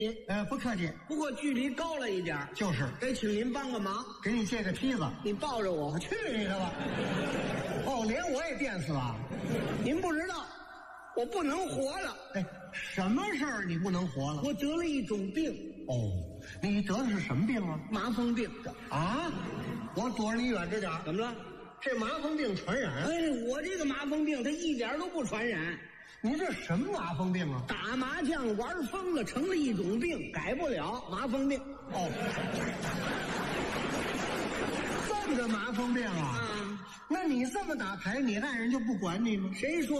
不客气。 不过距离高了一点， 就是得请您帮个忙， 给你借个梯子， 你抱着我。 去你的吧！哦，连我也电死啊！ 您不知道，我不能活了。 哎，什么事儿你不能活了？ 我得了一种病。 哦，你得的是什么病啊？ 麻风病啊！我躲着你远着点。 怎么了？ 这麻风病传染？ 哎，我这个麻风病它一点都不传染。 你这什么麻风病啊？ 打麻将玩疯了，成了一种病，改不了。麻风病。 哦，这么个麻风病啊！ 啊， 那你这么打牌，你爱人就不管你吗？ 谁说